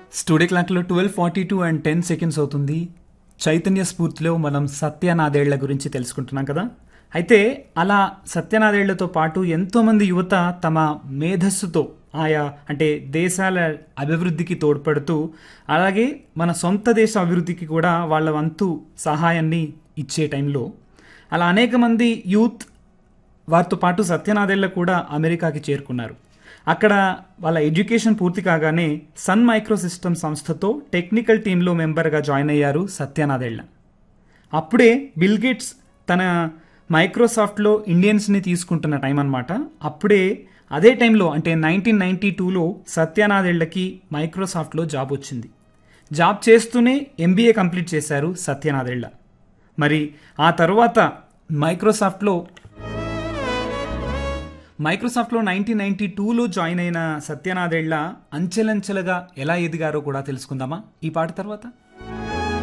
Studio క్లాక్లో 12:42 and 10 seconds అవుతుంది. చైతన్య స్ఫూర్తిలో మనం సత్యనాదేళ్ల గురించి తెలుసుకుంటున్నాం కదా. అయితే అలా సత్యనాదేళ్లతో పాటు ఎంతోమంది యువత తమ మేధస్సుతో ఆయా అంటే దేశాల అభివృద్ధికి తోడ్పడుతూ అలాగే మన సొంత దేశ అభివృద్ధికి కూడా వాళ్ళ వంతు సహాయాన్ని ఇచ్చే టైంలో అలా అనేక మంది యూత్ వారితో పాటు సత్యనాదేళ్ల కూడా అమెరికాకి చేరుకున్నారు. అక్కడ వాళ్ళ ఎడ్యుకేషన్ పూర్తి కాగానే సన్ మైక్రో సిస్టమ్ సంస్థతో టెక్నికల్ టీంలో మెంబర్గా జాయిన్ అయ్యారు సత్యనాదేళ్ల. అప్పుడే బిల్ గేట్స్ తన మైక్రోసాఫ్ట్లో ఇండియన్స్ని తీసుకుంటున్న టైం అన్నమాట. అప్పుడే అదే టైంలో అంటే 1992లో సత్యనాదేళ్లకి మైక్రోసాఫ్ట్లో జాబ్ వచ్చింది. జాబ్ చేస్తూనే MBA కంప్లీట్ చేశారు సత్యనాదేళ్ల. మరి ఆ తర్వాత మైక్రోసాఫ్ట్లో 1992లో జాయిన్ అయిన సత్యనాదేళ్ల అంచెలంచెలుగా ఎలా ఎదిగారో కూడా తెలుసుకుందామా ఈ పాట తర్వాత.